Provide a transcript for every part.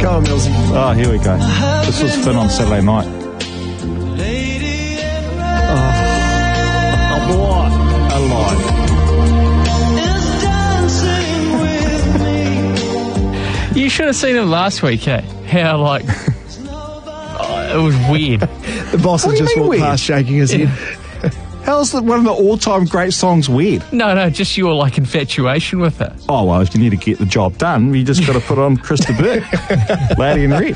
Come on, Millsy. Oh, here we go. This was Finn on Saturday night. Oh, boy. Alive. You should have seen him last week, eh? How, like... it was weird. The boss has just walked past shaking his head. How's one of the all-time great songs weird? No, just your, like, infatuation with it. Oh, well, if you need to get the job done, you just got to put on Chris de Burgh. Lady in Red.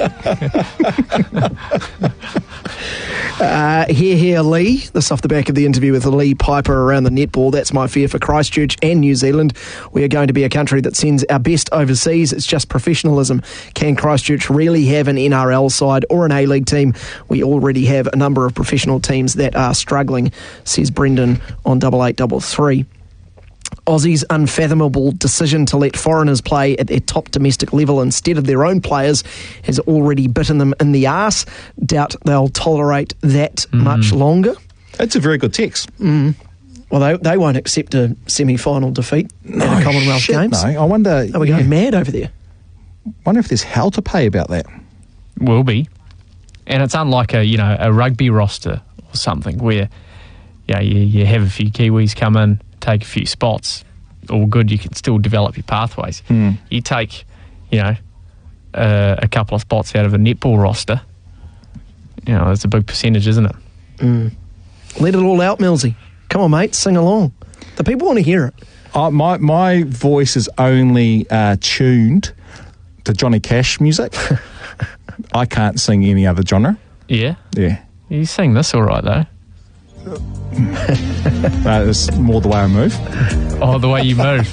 Here, Lee. This off the back of the interview with Lee Piper around the netball. That's my fear for Christchurch and New Zealand. We are going to be a country that sends our best overseas. It's just professionalism. Can Christchurch really have an NRL side or an A-League team? We already have a number of professional teams that are struggling, says Brendan on 8833. Aussie's unfathomable decision to let foreigners play at their top domestic level instead of their own players has already bitten them in the arse. Doubt they'll tolerate that much longer. That's a very good text. Well, they won't accept a semi-final defeat at a Commonwealth Games. No, I wonder... Are we going mad over there? Wonder if there's hell to pay about that. Will be. And it's unlike a rugby roster or something where you have a few Kiwis come in, take a few spots, all good, you can still develop your pathways. You take, a couple of spots out of a netball roster, it's a big percentage, isn't it? Let it all out, Millsy. Come on, mate, sing along. The people want to hear it. My voice is only tuned to Johnny Cash music. I can't sing any other genre. Yeah? Yeah. You sing this all right, though. It's more the way I move. Oh, the way you move.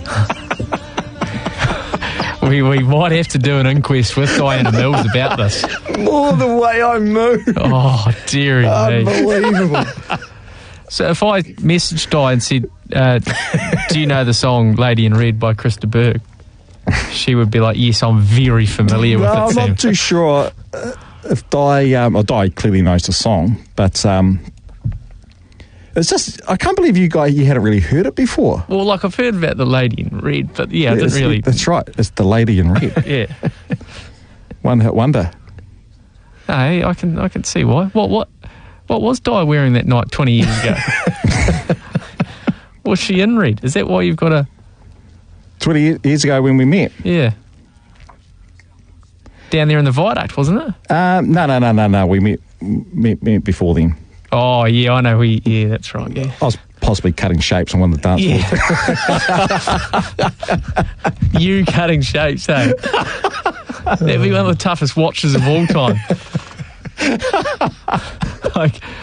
we might have to do an inquest with Diana Mills about this. More the way I move. Oh, dearie me. Unbelievable. So if I messaged Di and said, do you know the song Lady in Red by Chris de Burgh? She would be like, yes, I'm very familiar with it, I'm Sam. not too sure if Di clearly knows the song, but it's just, I can't believe you hadn't really heard it before. Well, like, I've heard about the Lady in Red, but I didn't really... That's right, it's the Lady in Red. Yeah. One hit wonder. Hey, I can see why. What was Di wearing that night 20 years ago? Was she in red? Is that why you've got a... 20 years ago when we met. Yeah. Down there in the viaduct, wasn't it? No. We met before then. Oh, yeah, I know. Yeah, that's right, yeah. I was possibly cutting shapes on one of the dance floors. You cutting shapes, eh? That'd be one of the toughest watches of all time. Like,